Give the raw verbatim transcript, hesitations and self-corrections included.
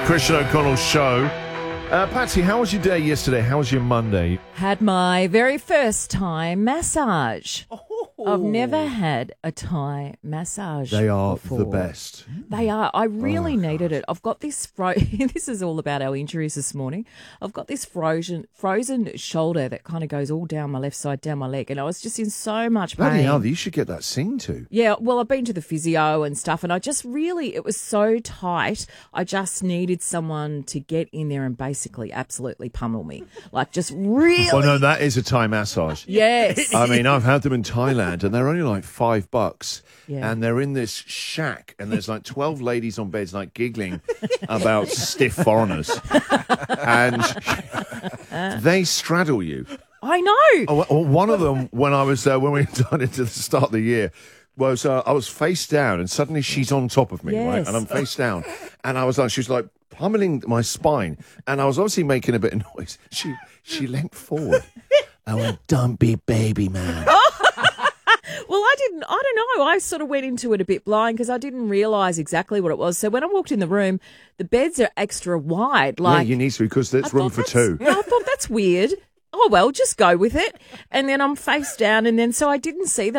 Christian O'Connell Show. Uh, Patsy, how was your day yesterday? How was your Monday? Had my very first Thai massage. Oh. I've never had a Thai massage They are before. the best. They are. I really Oh, needed God. it. I've got this fro- this is all about our injuries this morning. I've got this frozen frozen shoulder that kind of goes all down my left side, down my leg, and I was just in so much pain. Bloody hell, you should get that seen to. Yeah, well, I've been to the physio and stuff, and I just really, it was so tight. I just needed someone to get in there and basically absolutely pummel me. Like, just really. Well, no, that is a Thai massage. Yes. I mean, I've had them in Thailand, and they're only like five bucks. Yeah. And they're in this shack, and there's like twelve ladies on beds, like giggling about stiff foreigners. And they straddle you. I know. Oh, well, one of them, when I was uh, when we done it to the start of the year, was uh, I was face down, and suddenly she's on top of me, right? Yes. And I'm face down, and I was like, she was like pummeling my spine, and I was obviously making a bit of noise. She she leant forward. I went, "Don't be baby man." Well, I didn't, I don't know. I sort of went into it a bit blind because I didn't realise exactly what it was. So when I walked in the room, the beds are extra wide. Like, yeah, you need to because there's I room thought for that's- two. I thought that's weird. Oh, well, just go with it. And then I'm face down. And then so I didn't see that.